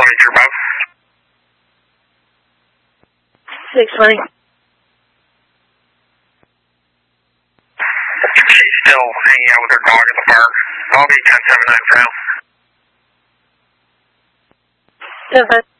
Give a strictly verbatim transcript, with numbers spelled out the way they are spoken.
is your boat? six twenty. She's still hanging out with her dog at the park. I'll be ten seven nine for now. ten five.